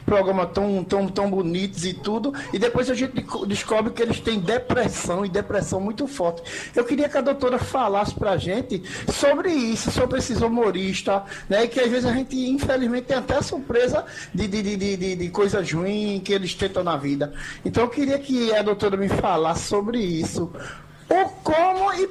programas tão bonitos e tudo, e depois a gente descobre que eles têm depressão, e depressão muito forte. Eu queria que a doutora falasse pra gente sobre isso, sobre esses humoristas, né, que às vezes a gente, infelizmente, tem até surpresa de coisas ruins que eles tentam na vida. Então eu queria que a doutora me falasse sobre isso. O como e